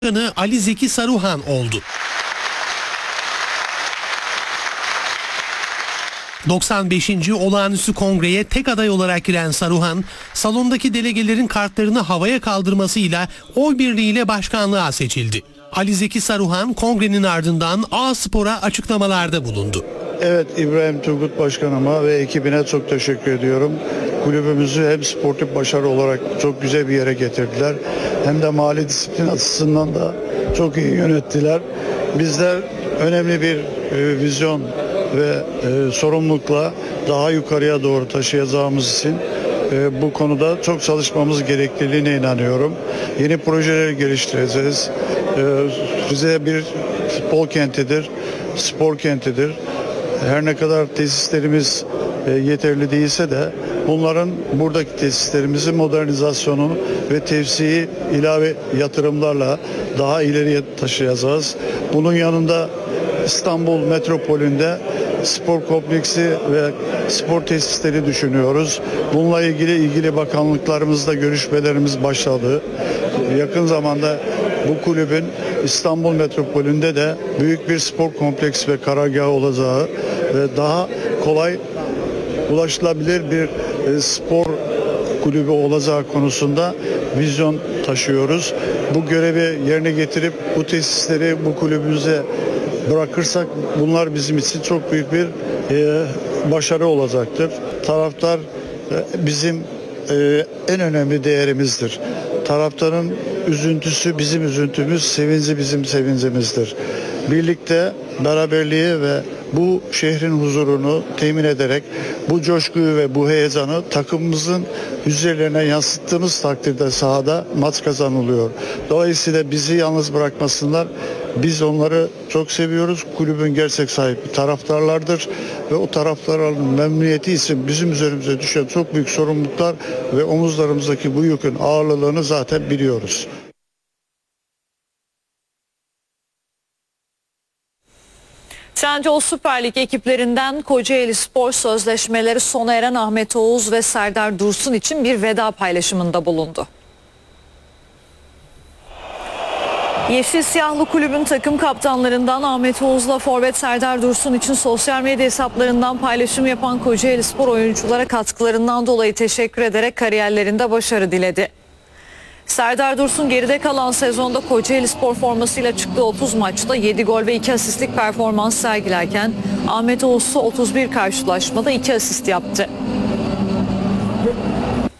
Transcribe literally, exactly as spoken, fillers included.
Başkanı Ali Zeki Saruhan oldu. doksan beşinci Olağanüstü Kongre'ye tek aday olarak giren Saruhan, salondaki delegelerin kartlarını havaya kaldırmasıyla oy birliğiyle başkanlığa seçildi. Ali Zeki Saruhan kongrenin ardından A Spor'a açıklamalarda bulundu. Evet, İbrahim Turgut Başkanıma ve ekibine çok teşekkür ediyorum. Kulübümüzü hem sportif başarı olarak çok güzel bir yere getirdiler, hem de mali disiplin açısından da çok iyi yönettiler. Bizler önemli bir e, vizyon ve e, sorumlulukla daha yukarıya doğru taşıyacağımız için e, bu konuda çok çalışmamız gerekliliğine inanıyorum. Yeni projeleri geliştireceğiz. E, Rize bir futbol kentidir, spor kentidir. Her ne kadar tesislerimiz e, yeterli değilse de bunların buradaki tesislerimizi modernizasyonu ve tevsiyi ilave yatırımlarla daha ileriye taşıyacağız. Bunun yanında İstanbul metropolünde spor kompleksi ve spor tesisleri düşünüyoruz. Bununla ilgili ilgili bakanlıklarımızla görüşmelerimiz başladı. Yakın zamanda bu kulübün İstanbul metropolünde de büyük bir spor kompleksi ve karargahı olacağı ve daha kolay ulaşılabilir bir spor kulübü olacağı konusunda vizyon taşıyoruz. Bu görevi yerine getirip bu tesisleri bu kulübümüze bırakırsak bunlar bizim için çok büyük bir e, başarı olacaktır. Taraftar e, bizim e, en önemli değerimizdir. Taraftarın üzüntüsü bizim üzüntümüz, sevinci bizim sevincimizdir. Birlikte beraberliği ve bu şehrin huzurunu temin ederek bu coşkuyu ve bu heyecanı takımımızın üzerlerine yansıttığımız takdirde sahada maç kazanılıyor. Dolayısıyla bizi yalnız bırakmasınlar. Biz onları çok seviyoruz. Kulübün gerçek sahibi taraftarlardır ve o taraftarların memnuniyeti için bizim üzerimize düşen çok büyük sorumluluklar ve omuzlarımızdaki bu yükün ağırlığını zaten biliyoruz. Trendyol Süper Lig ekiplerinden Kocaeli Spor sözleşmeleri sona eren Ahmet Oğuz ve Serdar Dursun için bir veda paylaşımında bulundu. Yeşil Siyahlı Kulübün takım kaptanlarından Ahmet Oğuz'la forvet Serdar Dursun için sosyal medya hesaplarından paylaşım yapan Kocaeli Spor oyunculara katkılarından dolayı teşekkür ederek kariyerlerinde başarı diledi. Serdar Dursun geride kalan sezonda Kocaeli Spor formasıyla çıktığı otuz maçta yedi gol ve iki asistlik performans sergilerken Ahmet Oğuz otuz bir karşılaşmada iki asist yaptı.